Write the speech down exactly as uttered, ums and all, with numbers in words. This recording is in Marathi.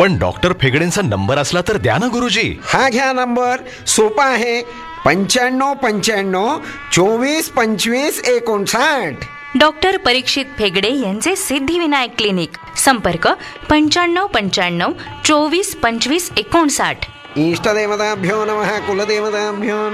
पण डॉक्टर फेगडेंचा नंबर असला तर द्या ना गुरुजी. हा घ्या नंबर, सोपा आहे. पंच्याण्णव पंच्याण्णव चोवीस पंचवीस एकोणसाठ. डॉक्टर परीक्षित फेगडे यांचे सिद्धिविनायक क्लिनिक. संपर्क पंच्याण्णव पंच्याण्णव चोवीस पंचवीस एकोणसाठ. इष्टदेवताभ्यो नमः, कुलदेवताभ्यो